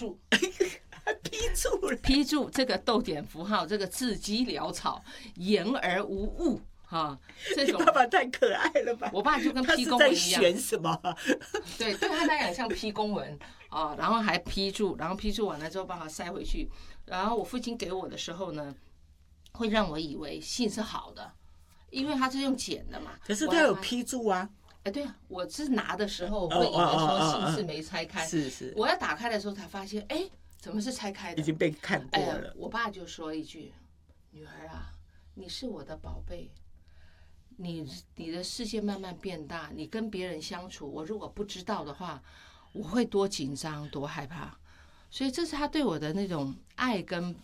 注， 批注这个逗点符号，这个字迹潦草，言而无物。这种你爸爸太可爱了吧？ 我爸就跟批公文一样。 他是在选什么？ 对他来讲像批公文然后还批注，然后批注完了之后把它塞回去。然后我父亲给我的时候呢，会让我以为信是好的，因为他是用剪的嘛。 可是他有批注啊。 对啊，我是拿的时候会以为说信是没拆开， 是。我要打开的时候才发现，怎么是拆开的？ 已经被看过了。 我爸就说一句：“女儿啊，你是我的宝贝。你的世界慢慢变大，你跟别人相处，我如果不知道的话，我会多紧张多害怕。所以这是他对我的那种爱跟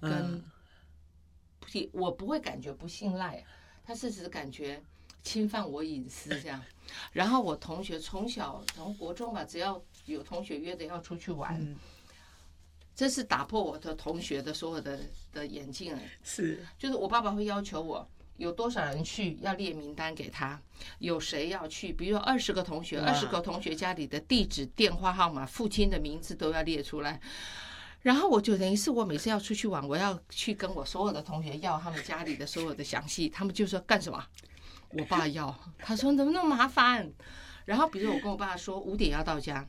我不会感觉不信赖，他是只感觉侵犯我隐私这样。然后我同学从国中吧，只要有同学约着要出去玩，这是打破我的同学的所有的眼镜就是我爸爸会要求我。有多少人去要列名单给他，有谁要去，比如说20个同学，20个同学家里的地址、电话号码、父亲的名字都要列出来。然后我就等于是我每次要出去玩，我要去跟我所有的同学要他们家里的所有的详细，他们就说干什么？我爸要，他说怎么那么麻烦？然后比如我跟我爸说5点要到家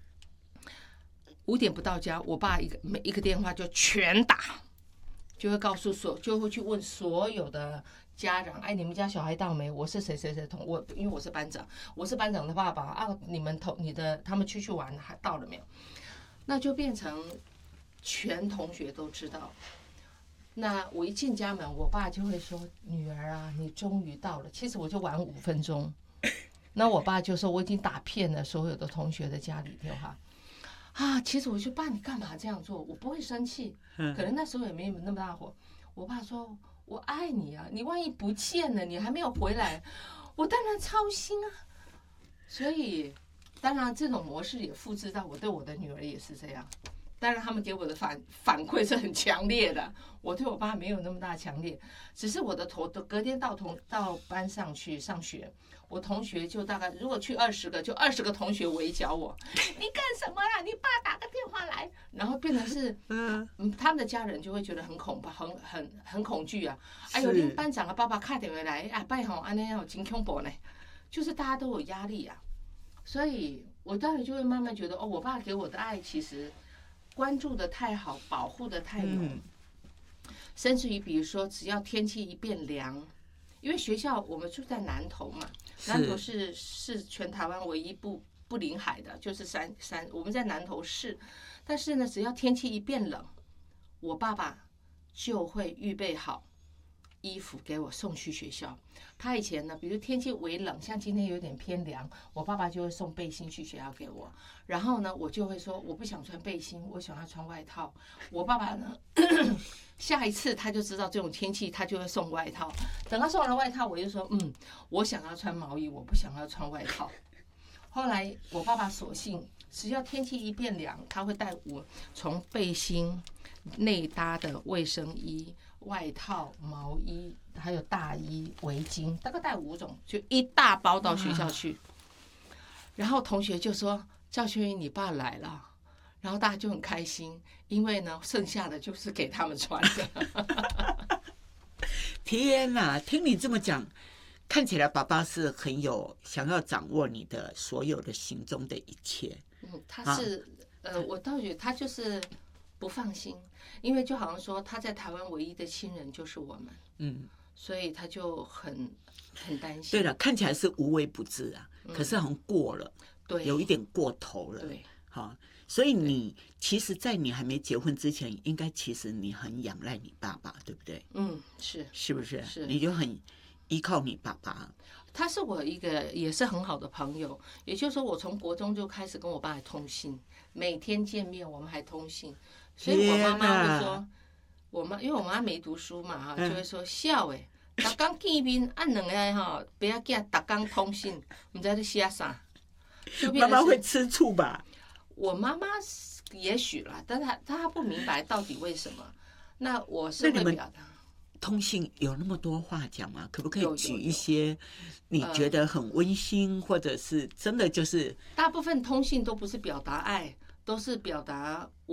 ，5点不到家，我爸每一个电话就全打，就会告诉就会去问所有的家长，你们家小孩到没？我是谁谁谁因为我是班长，我是班长的爸爸啊，他们去玩还到了没有？那就变成全同学都知道。那我一进家门，我爸就会说：“女儿啊，你终于到了。”其实我就晚5分钟。那我爸就说：“我已经打遍了所有的同学的家里电话。”其实我就爸，你干嘛这样做？我不会生气，可能那时候也没有那么大火。我爸说：“我爱你啊，你万一不见了，你还没有回来，我当然操心啊。”所以，当然这种模式也复制到我对我的女儿也是这样。当然，他们给我的反馈是很强烈的，我对我爸没有那么大强烈，只是我的隔天到班上去上学，我同学就大概如果去20个，就20个同学围剿我，你干什么呀？你爸打个电话来，然后变成是他们的家人就会觉得很恐惧啊！哎呦，你班长的爸爸打电话来啊，拜好安那样真恐怖呢，就是大家都有压力啊，所以我当然就会慢慢觉得我爸给我的爱其实。关注的太好，保护的太浓，甚至于比如说，只要天气一变凉，因为学校我们住在南投嘛，南投是全台湾唯一不临海的，就是我们在南投市，但是呢，只要天气一变冷，我爸爸就会预备好衣服给我送去学校。他以前呢，比如天气微冷，像今天有点偏凉，我爸爸就会送背心去学校给我。然后呢，我就会说我不想穿背心，我想要穿外套。我爸爸呢，下一次他就知道这种天气，他就会送外套。等他送完了外套，我就说我想要穿毛衣，我不想要穿外套。后来我爸爸索性，只要天气一变凉，他会带我从背心、内搭的卫生衣、外套、毛衣，还有大衣、围巾，大概带5种，就一大包到学校去。然后同学就说：“赵轩宇，你爸来了。”然后大家就很开心，因为呢，剩下的就是给他们穿的。 天哪，听你这么讲，看起来爸爸是很有想要掌握你的所有的行踪的一切。 他是我倒觉得他就是不放心，因为就好像说他在台湾唯一的亲人就是我们，所以他就很担心。 对了，看起来是无微不至啊，可是好像过了， 对， 有一点过头了， 对， 好，所以你其实，在你还没结婚之前，应该其实你很仰赖你爸爸，对不对？ 是不是？ 是， 你就很依靠你爸爸。 他是我一个也是很好的朋友，也就是说，我从国中就开始跟我爸通信，每天见面我们还通信，所以我妈妈会说，因为我妈没读书嘛就会说笑诶，每天见面按2个不要见，每天通信，不知道在写啥。 妈妈会吃醋吧？ 我妈妈也许啦，但是她不明白到底为什么。那我是会表达。 通信有那么多话讲吗？可不可以举一些你觉得很温馨，或者是真的就是大部分通信都不是表达爱，都是表达